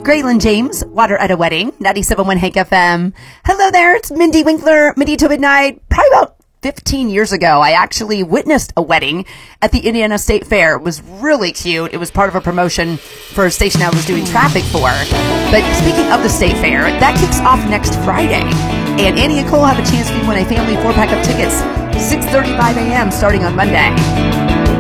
Graylin James, Water at a Wedding, 97.1 Hank FM. Hello there, it's Mindy Winkler, Mindy to Midnight. Probably about 15 years ago, I actually witnessed a wedding at the Indiana State Fair. It was really cute. It was part of a promotion for a station I was doing traffic for. But speaking of the State Fair, that kicks off next Friday. And Annie and Cole have a chance to win a family 4-pack of tickets, 6:35 a.m. starting on Monday.